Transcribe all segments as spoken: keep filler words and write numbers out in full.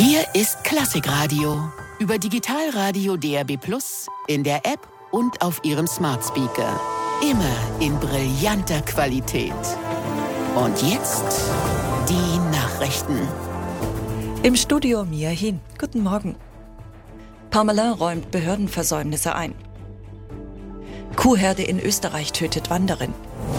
Hier ist Klassikradio. Über Digitalradio D A B plus, in der App und auf Ihrem Smart Speaker. Immer in brillanter Qualität. Und jetzt die Nachrichten. Im Studio Mia Hin. Guten Morgen. Parmelin räumt Behördenversäumnisse ein. Kuhherde in Österreich tötet Wanderin.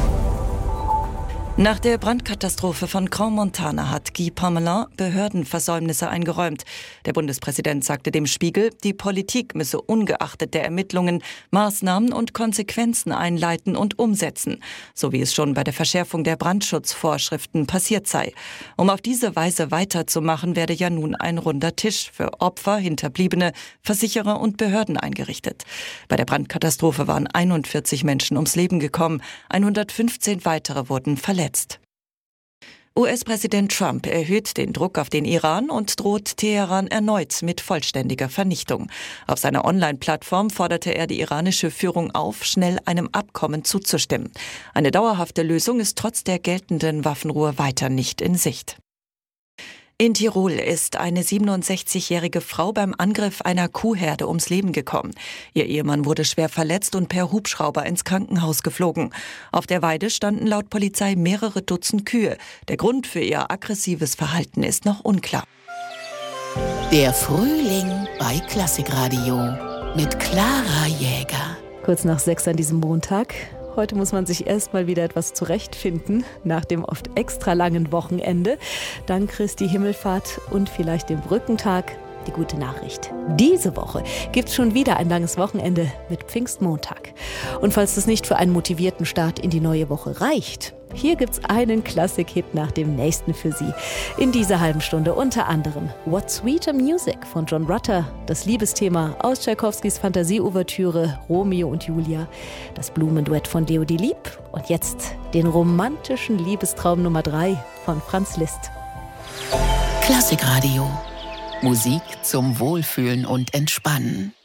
Nach der Brandkatastrophe von Crans-Montana hat Guy Parmelin Behördenversäumnisse eingeräumt. Der Bundespräsident sagte dem Spiegel, die Politik müsse ungeachtet der Ermittlungen Maßnahmen und Konsequenzen einleiten und umsetzen, so wie es schon bei der Verschärfung der Brandschutzvorschriften passiert sei. Um auf diese Weise weiterzumachen, werde ja nun ein runder Tisch für Opfer, Hinterbliebene, Versicherer und Behörden eingerichtet. Bei der Brandkatastrophe waren einundvierzig Menschen ums Leben gekommen, hundertfünfzehn weitere wurden verletzt. U S-Präsident Trump erhöht den Druck auf den Iran und droht Teheran erneut mit vollständiger Vernichtung. Auf seiner Online-Plattform forderte er die iranische Führung auf, schnell einem Abkommen zuzustimmen. Eine dauerhafte Lösung ist trotz der geltenden Waffenruhe weiter nicht in Sicht. In Tirol ist eine siebenundsechzigjährige Frau beim Angriff einer Kuhherde ums Leben gekommen. Ihr Ehemann wurde schwer verletzt und per Hubschrauber ins Krankenhaus geflogen. Auf der Weide standen laut Polizei mehrere Dutzend Kühe. Der Grund für ihr aggressives Verhalten ist noch unklar. Der Frühling bei Klassikradio mit Clara Jäger. Kurz nach sechs an diesem Montag. Heute muss man sich erstmal wieder etwas zurechtfinden nach dem oft extra langen Wochenende. Dank Christi Himmelfahrt und vielleicht dem Brückentag. Die gute Nachricht. Diese Woche gibt es schon wieder ein langes Wochenende mit Pfingstmontag. Und falls das nicht für einen motivierten Start in die neue Woche reicht, hier gibt's einen Klassik-Hit nach dem nächsten für Sie. In dieser halben Stunde unter anderem What Sweeter Music von John Rutter, das Liebesthema aus Tschaikowskis Fantasie-Ouvertüre Romeo und Julia, das Blumenduett von Deodie Lieb und jetzt den romantischen Liebestraum Nummer drei von Franz Liszt. Klassikradio. Musik zum Wohlfühlen und Entspannen.